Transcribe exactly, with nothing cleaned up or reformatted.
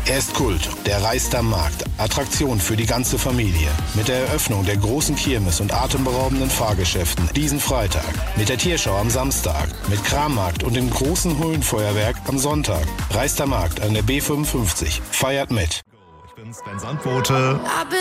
Er ist Kult, der Reister Markt. Attraktion für die ganze Familie. Mit der Eröffnung der großen Kirmes und atemberaubenden Fahrgeschäften diesen Freitag. Mit der Tierschau am Samstag. Mit Krammarkt und dem großen Höhlenfeuerwerk am Sonntag. Reister Markt an der B fünfundfünfzig. Feiert mit. Ich bin Sven Sandbote.